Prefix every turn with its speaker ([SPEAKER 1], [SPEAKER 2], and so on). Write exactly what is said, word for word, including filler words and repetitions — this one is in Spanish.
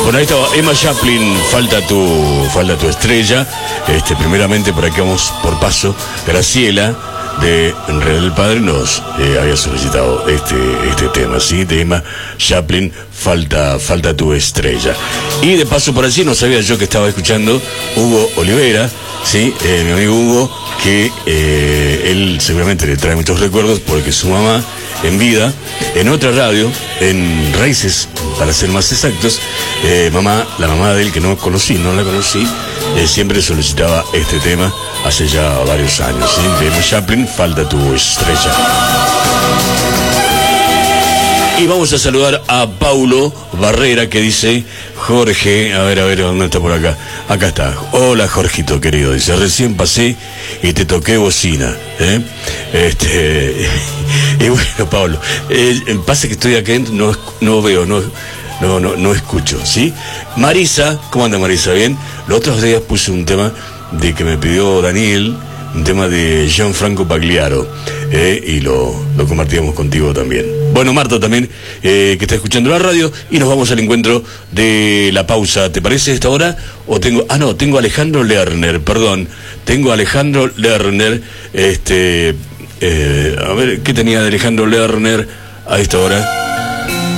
[SPEAKER 1] Bueno, ahí estaba Emma Chaplin, falta tu, falta tu estrella. Este, primeramente, por aquí vamos por paso, Graciela de En Real del Padre nos eh, había solicitado este, este tema, ¿sí? De Emma Chaplin, falta, falta tu estrella. Y de paso por allí, no sabía yo que estaba escuchando Hugo Olivera, ¿sí? Eh, mi amigo Hugo, que eh, él seguramente le trae muchos recuerdos porque su mamá, en vida, en otra radio, en Raíces, para ser más exactos, eh, mamá, la mamá de él, que no conocí, no la conocí, eh, siempre solicitaba este tema hace ya varios años, ¿sí? De Emma Chaplin, falta tu estrella. Y vamos a saludar a Paulo Barrera, que dice: Jorge, a ver, a ver, ¿dónde está por acá? Acá está. Hola, Jorgito, querido. Dice: recién pasé y te toqué bocina, ¿eh? Este, y bueno, Pablo, eh, pasa que estoy acá, no, no veo, no, no, no, no escucho, ¿sí? Marisa, ¿cómo anda Marisa? ¿Bien? Los otros días puse un tema de que me pidió Daniel, un tema de Gianfranco Pagliaro, eh, y lo, lo compartíamos contigo también. Bueno, Marta también, eh, que está escuchando la radio, y nos vamos al encuentro de la pausa. ¿Te parece esta hora? O tengo, ah no, tengo a Alejandro Lerner, perdón, tengo a Alejandro Lerner, este, eh, a ver, ¿qué tenía de Alejandro Lerner a esta hora?